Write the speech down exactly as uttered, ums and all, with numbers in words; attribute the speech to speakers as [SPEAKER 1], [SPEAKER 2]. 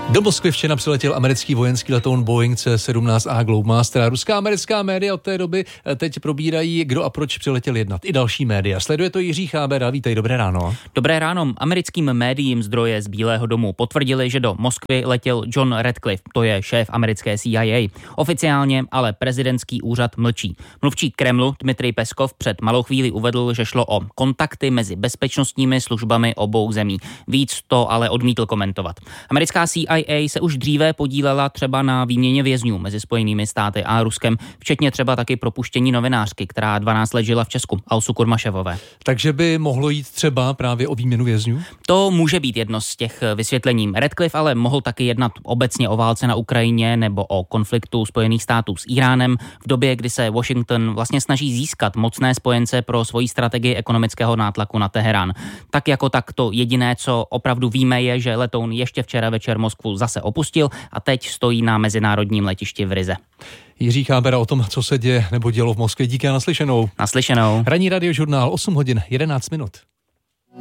[SPEAKER 1] Do Moskvy včera přiletěl americký vojenský letoun Boeing C sedmnáct A Globemaster a ruská americká média od té doby teď probírají, kdo a proč přiletěl jednat. I další média. Sleduje to Jiří Chábera. Vítej, dobré ráno.
[SPEAKER 2] Dobré ráno. Americkým médiím zdroje z Bílého domu potvrdili, že do Moskvy letěl John Ratcliffe, to je šéf americké C I A. Oficiálně ale prezidentský úřad mlčí. Mluvčí Kremlu Dmitrij Peskov před malou chvíli uvedl, že šlo o kontakty mezi bezpečnostními službami obou zemí. Víc to ale odmítl komentovat. Americká C I A se už dříve podílela třeba na výměně vězňů mezi Spojenými státy a Ruskem, včetně třeba taky propuštění novinářky, která dvanáct let žila v Česku, Alsu Kurmaševové.
[SPEAKER 1] Takže by mohlo jít třeba právě o výměnu vězňů?
[SPEAKER 2] To může být jedno z těch vysvětlení. Ratcliffe ale mohl taky jednat obecně o válce na Ukrajině nebo o konfliktu Spojených států s Íránem v době, kdy se Washington vlastně snaží získat mocné spojence pro svoji strategii ekonomického nátlaku na Teherán. Tak jako tak to jediné, co opravdu víme, je, že letoun ještě včera večer Moskvu zase opustil a teď stojí na mezinárodním letišti v Rize.
[SPEAKER 1] Jiří Chábera o tom, co se děje nebo dělo v Moskvě. Díky a naslyšenou.
[SPEAKER 2] Naslyšenou.
[SPEAKER 1] Ranní radiožurnál osm hodin jedenáct minut.